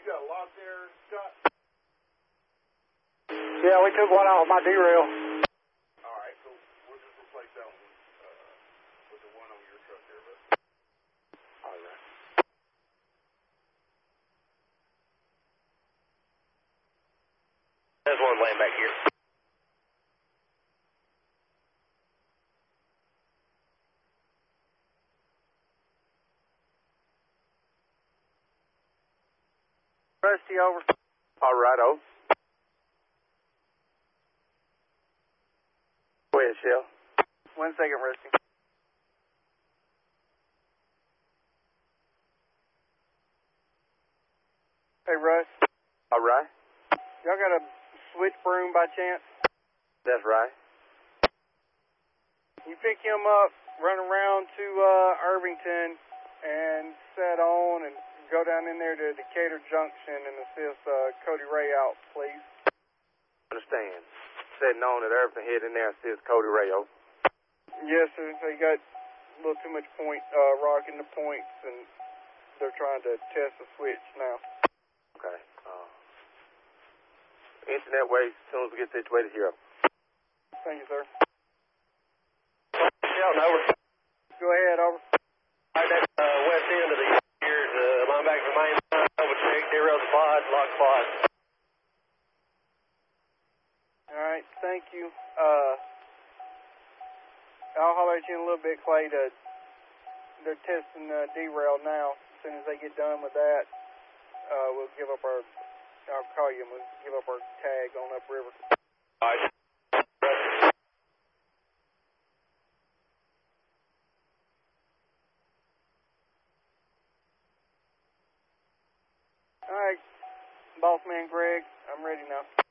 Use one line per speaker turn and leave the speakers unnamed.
got a lot there, Scott?
Yeah, we took one off my derail.
All right, cool. We'll just replace that one with the one on your truck there, bud.
All right.
There's one laying back here.
Rusty, over.
All right, oh. Go ahead, Shell.
1 second, Rusty. Hey, Russ.
All right.
Y'all got a switch broom by chance?
That's right.
You pick him up, run around to Irvington, and set on and go down in there to Decatur Junction and assist Cody Ray out, please.
Understand. Setting on at Irvington, head in there and assist Cody Rayo.
Yes, sir. They got a little too much rock in the points, and they're trying to test the switch now.
Okay. Internet way, as soon as we get situated here.
Thank you, sir.
Shell, over.
Go ahead, over.
All right, that's west end of the here, line back from main line, over check, derail the pod, lock pod.
All right, thank you. I'll holler at you in a little bit, Clay. They're testing derail now. As soon as they get done with that, we'll give up I'll call you and we'll give up our tag on upriver.
All right.
All right, boss man Greg, I'm ready now.